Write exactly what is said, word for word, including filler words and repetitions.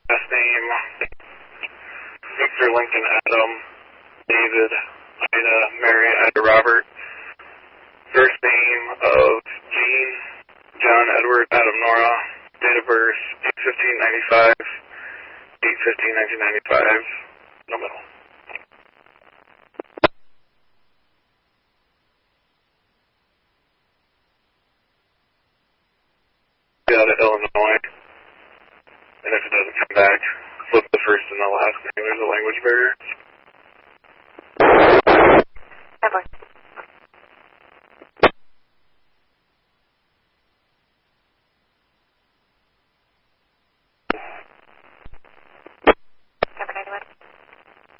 Last name, Victor Lincoln Adam, David, Ida, Mary, Ida, Robert. First name of Jean, John, Edward, Adam, Nora. Date of birth, eight fifteen ninety-five, eight fifteen nineteen ninety-five, no middle. Out of Illinois, and if it doesn't come back, flip the first and the last name. There's a language barrier.